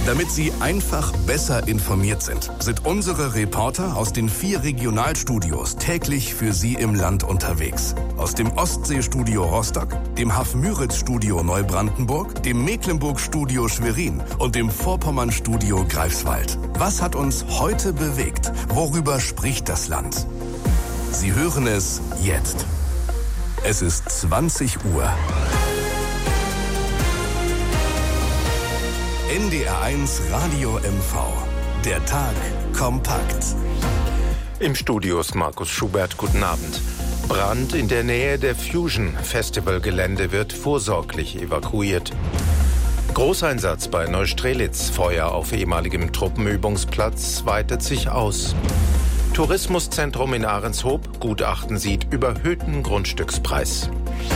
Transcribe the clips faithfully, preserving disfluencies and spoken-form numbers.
Damit Sie einfach besser informiert sind, sind unsere Reporter aus den vier Regionalstudios täglich für Sie im Land unterwegs. Aus dem Ostseestudio Rostock, dem Hafmüritz-Studio Neubrandenburg, dem Mecklenburg-Studio Schwerin und dem Vorpommern-Studio Greifswald. Was hat uns heute bewegt? Worüber spricht das Land? Sie hören es jetzt. Es ist zwanzig Uhr. N D R eins Radio M V. Der Tag kompakt. Im Studio ist Markus Schubert. Guten Abend. Brand in der Nähe der Fusion-Festival-Gelände wird vorsorglich evakuiert. Großeinsatz bei Neustrelitz. Feuer auf ehemaligem Truppenübungsplatz weitet sich aus. Tourismuszentrum in Ahrenshoop. Gutachten sieht überhöhten Grundstückspreis.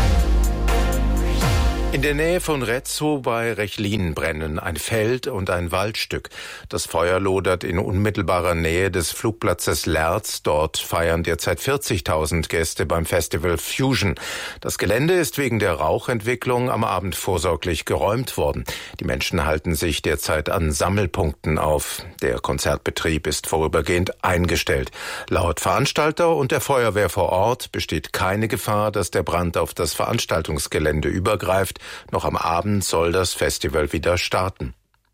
In der Nähe von Retzow bei Rechlin brennen ein Feld und ein Waldstück. Das Feuer lodert in unmittelbarer Nähe des Flugplatzes Lerz. Dort feiern derzeit vierzigtausend Gäste beim Festival Fusion. Das Gelände ist wegen der Rauchentwicklung am Abend vorsorglich geräumt worden. Die Menschen halten sich derzeit an Sammelpunkten auf. Der Konzertbetrieb ist vorübergehend eingestellt. Laut Veranstalter und der Feuerwehr vor Ort besteht keine Gefahr, dass der Brand auf das Veranstaltungsgelände übergreift. Noch am Abend soll das Festival wieder starten.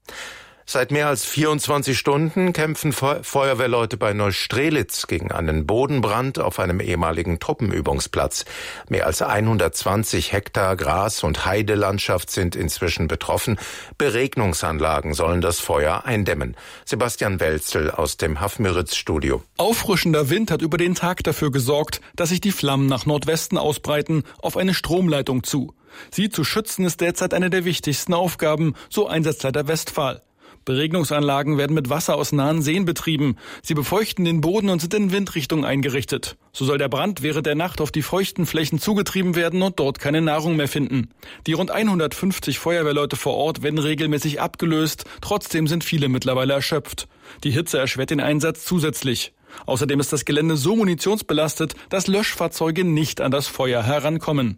Seit mehr als vierundzwanzig Stunden kämpfen Feuerwehrleute bei Neustrelitz gegen einen Bodenbrand auf einem ehemaligen Truppenübungsplatz. Mehr als hundertzwanzig Hektar Gras- und Heidelandschaft sind inzwischen betroffen. Beregnungsanlagen sollen das Feuer eindämmen. Sebastian Welzel aus dem Hafmüritz-Studio. Auffrischender Wind hat über den Tag dafür gesorgt, dass sich die Flammen nach Nordwesten ausbreiten, auf eine Stromleitung zu. Sie zu schützen ist derzeit eine der wichtigsten Aufgaben, so Einsatzleiter Westphal. Beregnungsanlagen werden mit Wasser aus nahen Seen betrieben. Sie befeuchten den Boden und sind in Windrichtung eingerichtet. So soll der Brand während der Nacht auf die feuchten Flächen zugetrieben werden und dort keine Nahrung mehr finden. Die rund hundertfünfzig Feuerwehrleute vor Ort werden regelmäßig abgelöst. Trotzdem sind viele mittlerweile erschöpft. Die Hitze erschwert den Einsatz zusätzlich. Außerdem ist das Gelände so munitionsbelastet, dass Löschfahrzeuge nicht an das Feuer herankommen.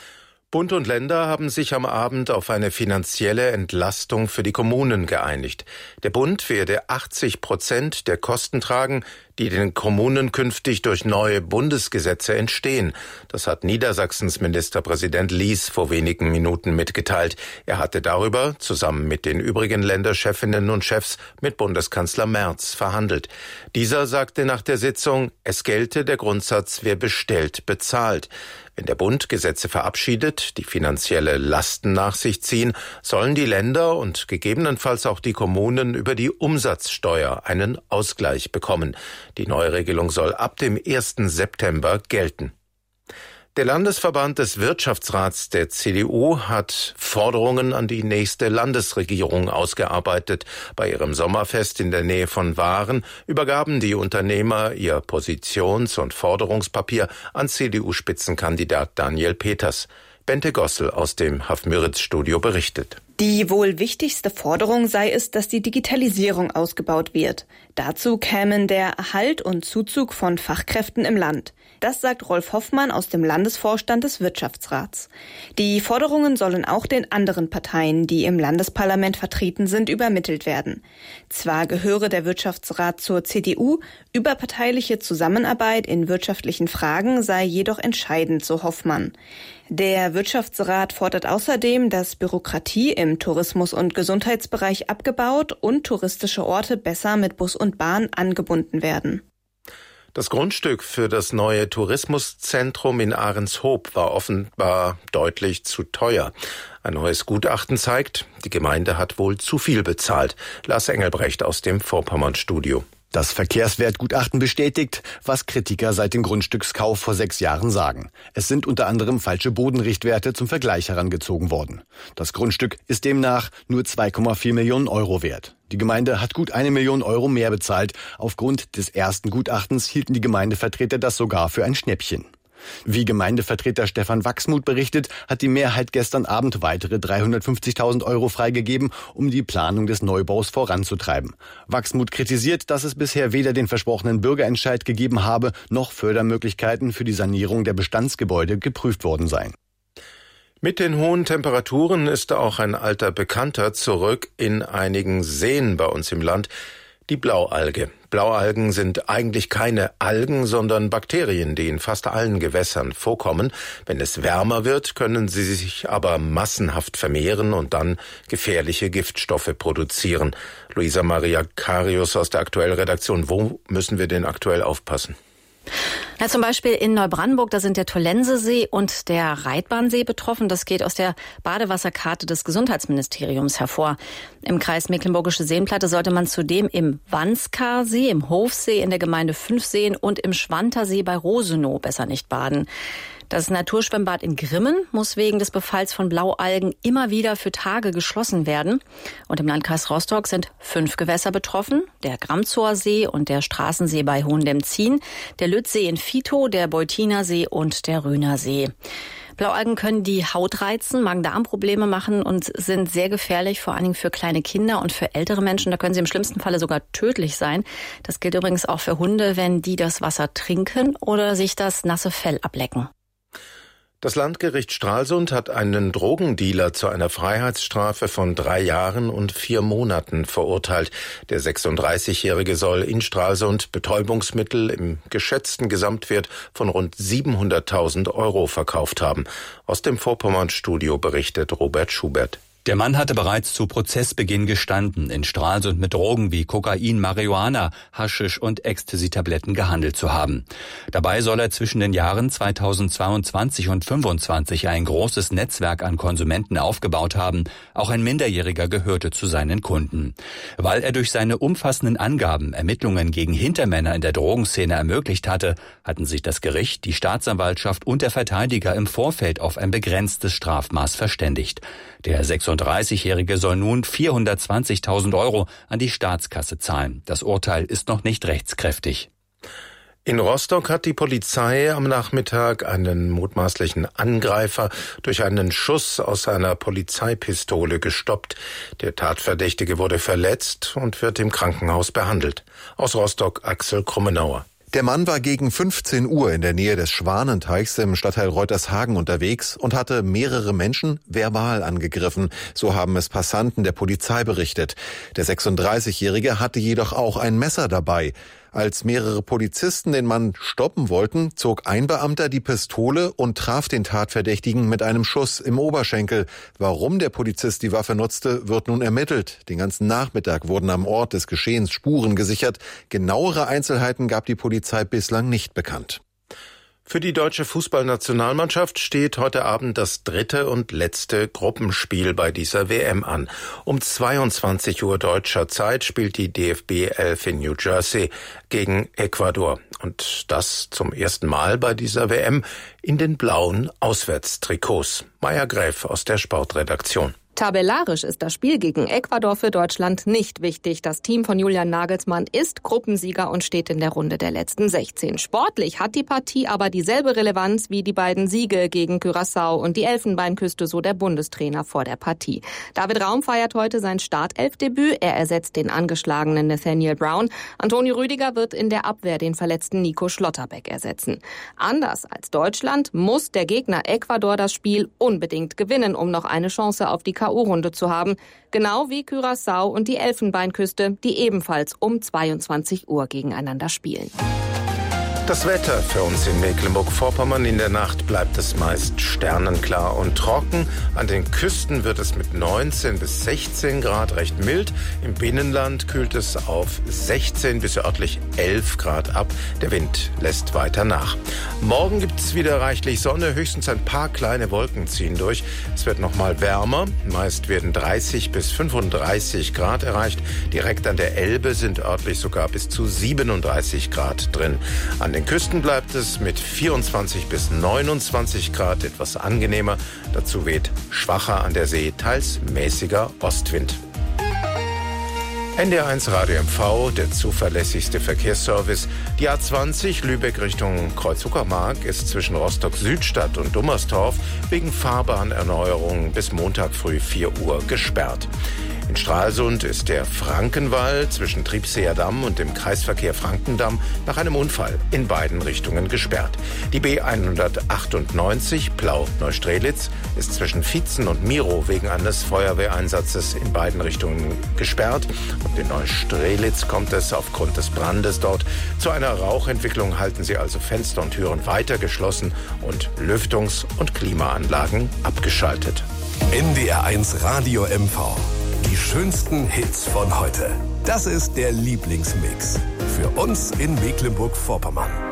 Bund und Länder haben sich am Abend auf eine finanzielle Entlastung für die Kommunen geeinigt. Der Bund werde achtzig Prozent der Kosten tragen, die den Kommunen künftig durch neue Bundesgesetze entstehen. Das hat Niedersachsens Ministerpräsident Lies vor wenigen Minuten mitgeteilt. Er hatte darüber zusammen mit den übrigen Länderchefinnen und Chefs mit Bundeskanzler Merz verhandelt. Dieser sagte nach der Sitzung, es gelte der Grundsatz, wer bestellt, bezahlt. Wenn der Bund Gesetze verabschiedet, die finanzielle Lasten nach sich ziehen, sollen die Länder und gegebenenfalls auch die Kommunen über die Umsatzsteuer einen Ausgleich bekommen. Die neue Regelung soll ab dem ersten September gelten. Der Landesverband des Wirtschaftsrats der C D U hat Forderungen an die nächste Landesregierung ausgearbeitet. Bei ihrem Sommerfest in der Nähe von Waren übergaben die Unternehmer ihr Positions- und Forderungspapier an C D U-Spitzenkandidat Daniel Peters. Bente Gossel aus dem Hafmüritz-Studio berichtet. Die wohl wichtigste Forderung sei es, dass die Digitalisierung ausgebaut wird. Dazu kämen der Erhalt und Zuzug von Fachkräften im Land. Das sagt Rolf Hoffmann aus dem Landesvorstand des Wirtschaftsrats. Die Forderungen sollen auch den anderen Parteien, die im Landesparlament vertreten sind, übermittelt werden. Zwar gehöre der Wirtschaftsrat zur C D U, überparteiliche Zusammenarbeit in wirtschaftlichen Fragen sei jedoch entscheidend, so Hoffmann. Der Wirtschaftsrat fordert außerdem, dass Bürokratie im Tourismus- und Gesundheitsbereich abgebaut und touristische Orte besser mit Bus und Bahn angebunden werden. Das Grundstück für das neue Tourismuszentrum in Ahrenshoop war offenbar deutlich zu teuer. Ein neues Gutachten zeigt, die Gemeinde hat wohl zu viel bezahlt. Lars Engelbrecht aus dem Vorpommern-Studio. Das Verkehrswertgutachten bestätigt, was Kritiker seit dem Grundstückskauf vor sechs Jahren sagen. Es sind unter anderem falsche Bodenrichtwerte zum Vergleich herangezogen worden. Das Grundstück ist demnach nur zwei Komma vier Millionen Euro wert. Die Gemeinde hat gut eine Million Euro mehr bezahlt. Aufgrund des ersten Gutachtens hielten die Gemeindevertreter das sogar für ein Schnäppchen. Wie Gemeindevertreter Stefan Wachsmuth berichtet, hat die Mehrheit gestern Abend weitere dreihundertfünfzigtausend Euro freigegeben, um die Planung des Neubaus voranzutreiben. Wachsmuth kritisiert, dass es bisher weder den versprochenen Bürgerentscheid gegeben habe, noch Fördermöglichkeiten für die Sanierung der Bestandsgebäude geprüft worden seien. Mit den hohen Temperaturen ist auch ein alter Bekannter zurück in einigen Seen bei uns im Land, die Blaualge. Blaualgen sind eigentlich keine Algen, sondern Bakterien, die in fast allen Gewässern vorkommen. Wenn es wärmer wird, können sie sich aber massenhaft vermehren und dann gefährliche Giftstoffe produzieren. Luisa Maria Karius aus der Aktuell-Redaktion. Wo müssen wir denn aktuell aufpassen? Ja, zum Beispiel in Neubrandenburg, da sind der Tollensesee und der Reitbahnsee betroffen. Das geht aus der Badewasserkarte des Gesundheitsministeriums hervor. Im Kreis Mecklenburgische Seenplatte sollte man zudem im Wanskarsee, im Hofsee, in der Gemeinde Fünfseen und im Schwantersee bei Rosenow besser nicht baden. Das Naturschwimmbad in Grimmen muss wegen des Befalls von Blaualgen immer wieder für Tage geschlossen werden. Und im Landkreis Rostock sind fünf Gewässer betroffen. Der Gramzower See und der Straßensee bei Hohendemzin, der Lützsee in Vitow, der Beutiner See und der Röner See. Blaualgen können die Haut reizen, Magen-Darm-Probleme machen und sind sehr gefährlich, vor allen Dingen für kleine Kinder und für ältere Menschen. Da können sie im schlimmsten Falle sogar tödlich sein. Das gilt übrigens auch für Hunde, wenn die das Wasser trinken oder sich das nasse Fell ablecken. Das Landgericht Stralsund hat einen Drogendealer zu einer Freiheitsstrafe von drei Jahren und vier Monaten verurteilt. Der sechsunddreißigjährige soll in Stralsund Betäubungsmittel im geschätzten Gesamtwert von rund siebenhunderttausend Euro verkauft haben. Aus dem Vorpommern-Studio berichtet Robert Schubert. Der Mann hatte bereits zu Prozessbeginn gestanden, in Stralsund mit Drogen wie Kokain, Marihuana, Haschisch und Ecstasy-Tabletten gehandelt zu haben. Dabei soll er zwischen den Jahren zweitausendzweiundzwanzig und fünfundzwanzig ein großes Netzwerk an Konsumenten aufgebaut haben. Auch ein Minderjähriger gehörte zu seinen Kunden. Weil er durch seine umfassenden Angaben Ermittlungen gegen Hintermänner in der Drogenszene ermöglicht hatte, hatten sich das Gericht, die Staatsanwaltschaft und der Verteidiger im Vorfeld auf ein begrenztes Strafmaß verständigt. Der sechsunddreißigjährige soll nun vierhundertzwanzigtausend Euro an die Staatskasse zahlen. Das Urteil ist noch nicht rechtskräftig. In Rostock hat die Polizei am Nachmittag einen mutmaßlichen Angreifer durch einen Schuss aus einer Polizeipistole gestoppt. Der Tatverdächtige wurde verletzt und wird im Krankenhaus behandelt. Aus Rostock Axel Krummenauer. Der Mann war gegen fünfzehn Uhr in der Nähe des Schwanenteichs im Stadtteil Reutershagen unterwegs und hatte mehrere Menschen verbal angegriffen. So haben es Passanten der Polizei berichtet. Der sechsunddreißigjährige hatte jedoch auch ein Messer dabei. Als mehrere Polizisten den Mann stoppen wollten, zog ein Beamter die Pistole und traf den Tatverdächtigen mit einem Schuss im Oberschenkel. Warum der Polizist die Waffe nutzte, wird nun ermittelt. Den ganzen Nachmittag wurden am Ort des Geschehens Spuren gesichert. Genauere Einzelheiten gab die Polizei bislang nicht bekannt. Für die deutsche Fußballnationalmannschaft steht heute Abend das dritte und letzte Gruppenspiel bei dieser W M an. Um zweiundzwanzig Uhr deutscher Zeit spielt die D F B elf in New Jersey gegen Ecuador. Und das zum ersten Mal bei dieser W M in den blauen Auswärtstrikots. Maya Gräf aus der Sportredaktion. Tabellarisch ist das Spiel gegen Ecuador für Deutschland nicht wichtig. Das Team von Julian Nagelsmann ist Gruppensieger und steht in der Runde der letzten sechzehn. Sportlich hat die Partie aber dieselbe Relevanz wie die beiden Siege gegen Curaçao und die Elfenbeinküste, so der Bundestrainer vor der Partie. David Raum feiert heute sein Startelfdebüt. Er ersetzt den angeschlagenen Nathaniel Brown. Antonio Rüdiger wird in der Abwehr den verletzten Nico Schlotterbeck ersetzen. Anders als Deutschland muss der Gegner Ecuador das Spiel unbedingt gewinnen, um noch eine Chance auf die K O-Runde zu haben, genau wie Curaçao und die Elfenbeinküste, die ebenfalls um zweiundzwanzig Uhr gegeneinander spielen. Das Wetter für uns in Mecklenburg-Vorpommern: in der Nacht bleibt es meist sternenklar und trocken. An den Küsten wird es mit neunzehn bis sechzehn Grad recht mild. Im Binnenland kühlt es auf sechzehn bis örtlich elf Grad ab. Der Wind lässt weiter nach. Morgen gibt es wieder reichlich Sonne. Höchstens ein paar kleine Wolken ziehen durch. Es wird noch mal wärmer. Meist werden dreißig bis fünfunddreißig Grad erreicht. Direkt an der Elbe sind örtlich sogar bis zu siebenunddreißig Grad drin. An den Küsten bleibt es mit vierundzwanzig bis neunundzwanzig Grad etwas angenehmer. Dazu weht schwacher an der See, teils mäßiger Ostwind. N D R eins Radio M V, der zuverlässigste Verkehrsservice. Die A zwanzig Lübeck Richtung Kreuz-Uckermark ist zwischen Rostock-Südstadt und Dummerstorf wegen Fahrbahnerneuerung bis Montag früh vier Uhr gesperrt. In Stralsund ist der Frankenwall zwischen Triebseer Damm und dem Kreisverkehr Frankendamm nach einem Unfall in beiden Richtungen gesperrt. Die B hundertachtundneunzig Plau-Neustrelitz ist zwischen Vietzen und Miro wegen eines Feuerwehreinsatzes in beiden Richtungen gesperrt. Und in Neustrelitz kommt es aufgrund des Brandes dort zu einer Rauchentwicklung. Halten Sie also Fenster und Türen weiter geschlossen und Lüftungs- und Klimaanlagen abgeschaltet. N D R eins Radio M V. Die schönsten Hits von heute. Das ist der Lieblingsmix. Für uns in Mecklenburg-Vorpommern.